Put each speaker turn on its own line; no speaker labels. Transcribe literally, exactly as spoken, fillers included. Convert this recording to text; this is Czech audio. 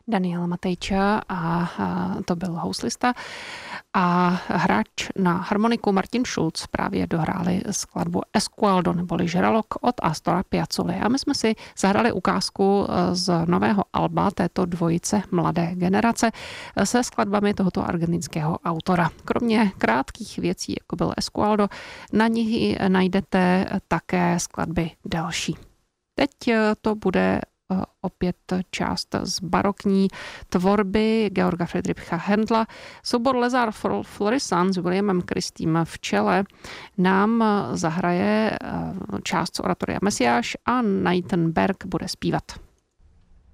Daniel Matejča a to byl houslista a hráč na harmoniku Martin Schulz právě dohráli skladbu Esqualdo neboli Žralok od Astora Piazzoly. A my jsme si zahrali ukázku z nového alba této dvojice mladé generace se skladbami tohoto argentinského autora. Kromě krátkých věcí, jako byl Esqualdo, na nich najdete také skladby další. Teď to bude opět část z barokní tvorby Georga Friedricha Händla. Soubor Lézard Florissant s Williamem Christiem v čele nám zahraje část z oratoria Mesiáš a Nathan Berg bude zpívat.